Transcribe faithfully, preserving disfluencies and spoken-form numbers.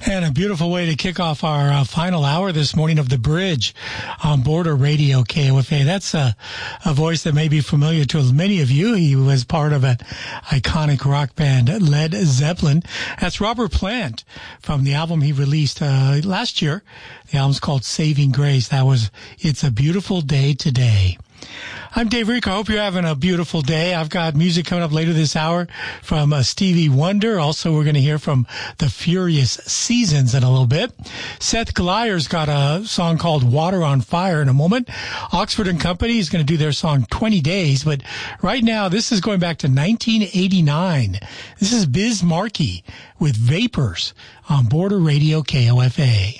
And a beautiful way to kick off our uh, final hour this morning of The Bridge on Border Radio K O F A. That's a, a voice that may be familiar to many of you. He was part of an iconic rock band, Led Zeppelin. That's Robert Plant from the album he released uh, last year. The album's called Saving Grace. That was It's a Beautiful Day Today. I'm Dave Rico. I hope you're having a beautiful day. I've got music coming up later this hour from uh, Stevie Wonder. Also, we're going to hear from the Furious Seasons in a little bit. Seth Gleyer's got a song called Water on Fire in a moment. Oxford and Company is going to do their song twenty days. But right now, this is going back to nineteen eighty-nine. This is Biz Markie with Vapors on Border Radio K O F A.